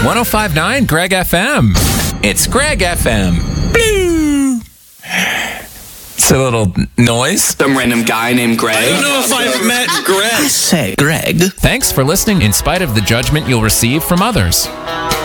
1059 Greg FM. It's Greg FM. Blue. It's a little noise. Some random guy named Greg. I don't know if I've met Greg. I say, Greg. Thanks for listening in spite of the judgment you'll receive from others.